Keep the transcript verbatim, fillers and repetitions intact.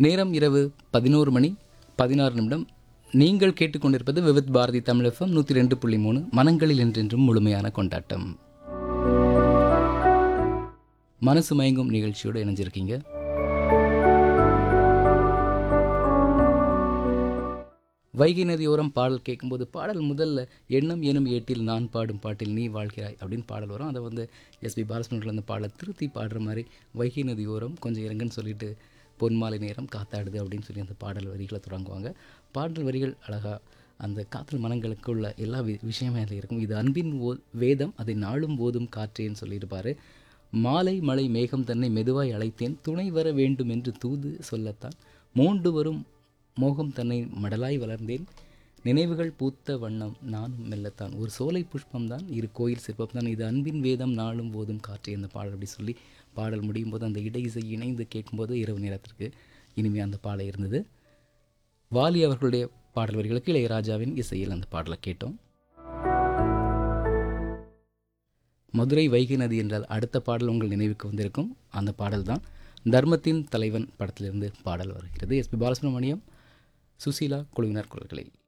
நேரம் இரவு பதினோரு மணி பதினாறு நிமிடம். நீங்கள் கேட்டுக்கொண்டிருப்பது விவித் பாரதி தமிழ் எஃப்எம் நூற்றி ரெண்டு புள்ளி மூணு. மனங்களில் என்றென்றும் முழுமையான கொண்டாட்டம். மனசு மயங்கும் நிகழ்ச்சியோடு இணைஞ்சிருக்கீங்க. வைகை நதியோரம் பாடல் கேட்கும்போது பாடல் முதல்ல எண்ணம் எனும் ஏட்டில் நான் பாடும் பாட்டில் நீ வாழ்கிறாய் அப்படின்னு பாடல் வரும். அதை வந்து எஸ்பி பாலசுப்ரமணியன் அந்த பாடலை திருத்தி பாடுற மாதிரி வைகை நதியோரம் கொஞ்சம் இறங்குன்னு சொல்லிட்டு பொன்மாலை நேரம் காத்தாடுது அப்படின்னு சொல்லி அந்த பாடல் வரிகளை தொடங்குவாங்க. பாடல் வரிகள் அழகாக அந்த காதல் மனங்களுக்குள்ள எல்லா வி விஷயமே அதில் இருக்கும். இது அன்பின் ஓ வேதம் அதை நாளும் போதும் காற்றேன்னு சொல்லியிருப்பார். மாலை மலை மேகம் தன்னை மெதுவாய் அழைத்தேன் துணை வர வேண்டும் என்று தூது சொல்லத்தான் மோண்டு வரும் மோகம் தன்னை மடலாய் வளர்ந்தேன் நினைவுகள் பூத்த வண்ணம் நானும் மெல்லத்தான் ஒரு சோலை புஷ்பம்தான் இரு கோயில் சிற்பம் தான் இது அன்பின் வேதம் நாளும் போதும் காற்றே அந்த பாடல் அப்படி சொல்லி பாடல் முடியும் போது அந்த இடை இசை இணைந்து கேட்கும்போது இரவு நேரத்திற்கு இனிமையாக அந்த பாடல் இருந்தது. வாலி அவர்களுடைய பாடல் வரிகளுக்கு இளையராஜாவின் இசையில் அந்த பாடலை கேட்டோம். மதுரை வைகை நதி என்றால் அடுத்த பாடல் உங்கள் நினைவுக்கு வந்திருக்கும். அந்த பாடல் தான் தர்மத்தின் தலைவன் படத்திலிருந்து பாடல் வருகிறது. எஸ்பி பாலசுப்ரமணியம், சுசீலா குழுவினர் குரல்களில்.